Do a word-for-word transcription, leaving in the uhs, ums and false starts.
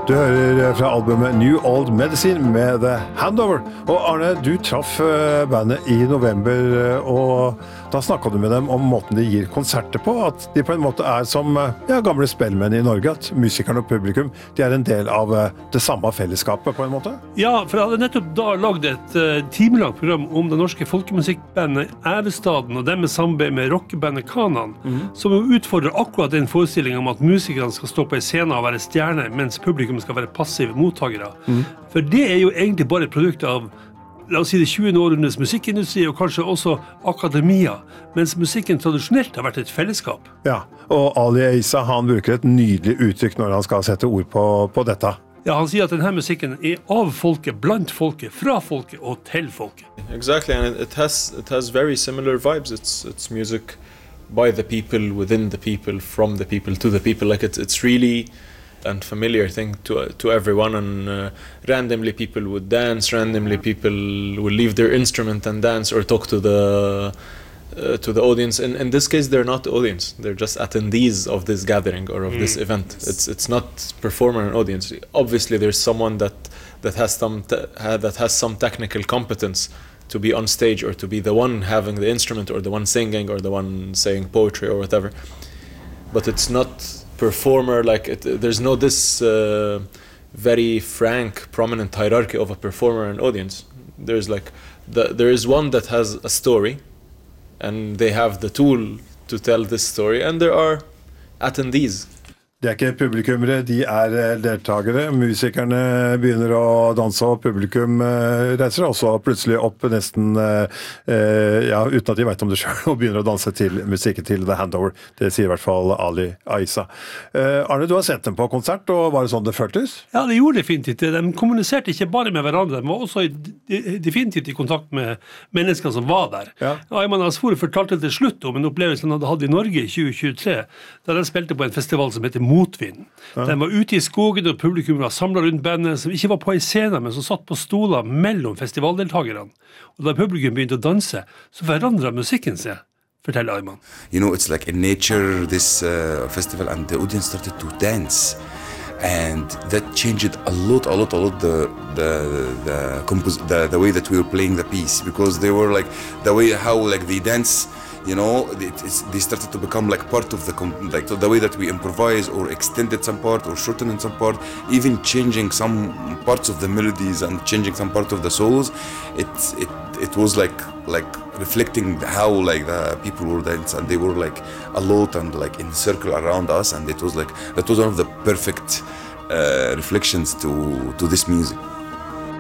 Du hører fra albumet New Old Medicine med The Handover. Og Arne, du traff bandet i november, og da snakket du med dem om måten de gir konserter på, at de på en måte er som ja, gamle spillmenn i Norge, at musikerne og publikum, de er en del av det samme fellesskapet på en måte. Ja, for jeg hadde nettopp da laget et uh, timelangt program om det norske folkemusikkbandet Ævestaden, og dem med samarbeid med rockebandet Kanan, mm. som jo utfordrer akkurat den forestillingen om at musikerne skal stå på en scene og være stjerne, mens publikum skal være passive mottagere. Mm. For det er jo egentlig bare et produkt av, la oss si det tjuende århundres musikkindustri, og kanskje også akademia, mens musikken tradisjonelt har vært et fellesskap. Ja, og Ali Aisa, han bruker et nydelig uttrykk når han skal sette ord på, på dette. Ja, han sier at denne musikken er av folket, blant folket, fra folket og til folket. Exactly, and it has, it has very similar vibes. It's, it's music by the people, within the people, from the people, to the people. Like it's, it's really and familiar thing to uh, to everyone, and uh, randomly people would dance, randomly people will leave their instrument and dance or talk to the uh, to the audience. In in this case, they're not the audience; they're just attendees of this gathering or of mm. this event. It's it's not performer and audience. Obviously, there's someone that that has some te- ha- that has some technical competence to be on stage or to be the one having the instrument or the one singing or the one saying poetry or whatever. But it's not performer, like it, there's no this uh, very frank, prominent hierarchy of a performer and audience. There's like the, there is one that has a story, and they have the tool to tell this story, and there are attendees. Det er ikke publikummere, de er deltagere. Musikerne begynner å danse, og publikum reiser også plutselig opp nesten, ja, uten at de vet om det selv, og begynner å danse til musikken til The Handover. Det sier i hvert fall Ali Aisa. Arne, du har sett dem på konsert, og var det sånn det føltes? Ja, det gjorde definitivt. De kommuniserte ikke bare med hverandre, de var også definitivt i kontakt med mennesker som var der. Ja. Ayman Asfour fortalte til slutt om en opplevelse han hadde hatt i Norge i tjue tjuetre, da de spilte på en festival som heter Motvind. Ja. De var ute i skogen, og publikum var samlet rundt bandet, som ikke var på en scene, men som satt på stoler mellom festivaldeltagerne. Og da publikum begynte å danse, så forandret musikken seg, forteller Ayman. You know, it's like in nature, this uh, festival, and the audience started to dance. And that changed a lot, a lot, a lot the the the, compos- the the way that we were playing the piece, because they were like the way how like they dance. You know, it, it's, they started to become like part of the comp- like the way that we improvise or extended some part or shortened some part, even changing some parts of the melodies and changing some part of the solos. It it it was like like reflecting how like the people were dancing, and they were like a lot and like in circle around us, and it was like that was one of the perfect uh, reflections to to this music.